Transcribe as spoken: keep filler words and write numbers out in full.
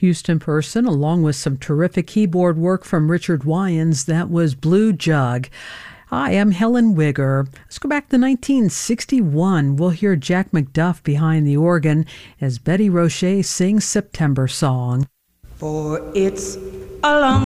Houston person, along with some terrific keyboard work from Richard Wyans. That was Blue Jug. Hi, I'm Helen Wigger. Let's go back to nineteen sixty-one. We'll hear Jack McDuff behind the organ as Betty Roche sings September Song. For it's a long